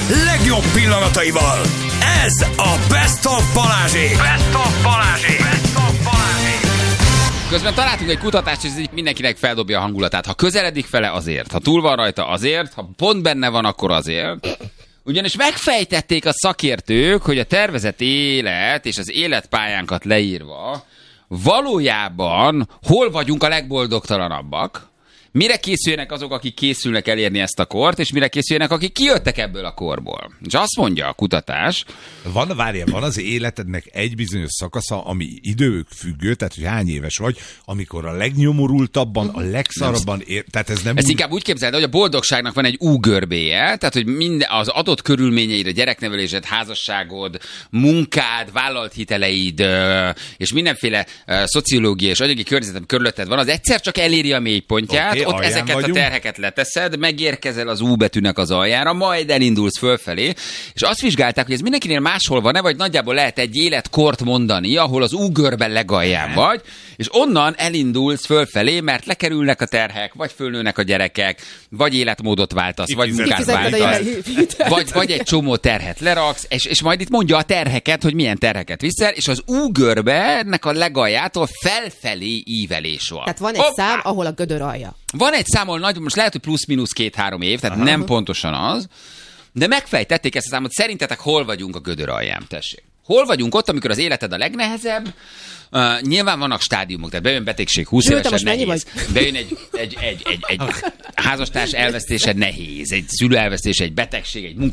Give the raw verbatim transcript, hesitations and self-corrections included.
legjobb pillanataival. Ez a Best of Balázsék. Best of Balázsék. Best of Balázsék. Közben találtunk egy kutatást, és ez mindenkinek feldobja a hangulatát. Ha közeledik fele, azért. Ha túl van rajta, azért. Ha pont benne van, akkor azért. Ugyanis megfejtették a szakértők, hogy a tervezett élet és az életpályánkat leírva valójában hol vagyunk a legboldogtalanabbak, mire készüljenek azok, akik készülnek elérni ezt a kort, és mire készüljenek, akik kijöttek ebből a korból. És azt mondja a kutatás... Van, várjál, van az életednek egy bizonyos szakasza, ami idők függő, tehát hogy hány éves vagy, amikor a legnyomorultabban, a legszarabban ér... Tehát ez nem Ezt úgy... inkább úgy képzeld, hogy a boldogságnak van egy U-görbéje, tehát hogy minden, az adott körülményeid, a gyereknevelésed, házasságod, munkád, vállalt hiteleid, és mindenféle szociológiai és anyagi környezetem körülötted van, az egyszer csak eléri a mélypontját, okay, ott ezeket vagyunk. A terheket leteszed, megérkezel az U betűnek az aljára, majd elindulsz fölfelé, és azt vizsgálták, hogy ez mindenkinél máshol van-e, vagy nagyjából lehet egy életkort mondani, ahol az U-görben legalján vagy, és onnan elindulsz fölfelé, mert lekerülnek a terhek, vagy fölnőnek a gyerekek, vagy életmódot váltasz, vagy munkát váltasz, vagy, vagy egy csomó terhet leraksz, és, és majd itt mondja a terheket, hogy milyen terheket viszel, és az U-görbennek a legaljától felfelé ívelés van. Tehát van egy Hoppá! Szám, ahol a gödör alja. Van egy szám, ahol nagy, most lehet, hogy plusz-minusz két-három év, tehát Aha. nem pontosan az, de megfejtették ezt a számot, szerintetek hol vagyunk a gödör alján, tessék. Hol vagyunk ott, amikor az életed a legnehezebb? Uh, nyilván vannak stádiumok, tehát bejön betegség, húsz Zsültem, évesen nehéz. Vagy? Bejön egy, egy, egy, egy, egy házastárs elvesztése nehéz, egy szülő elvesztése, egy betegség, egy munka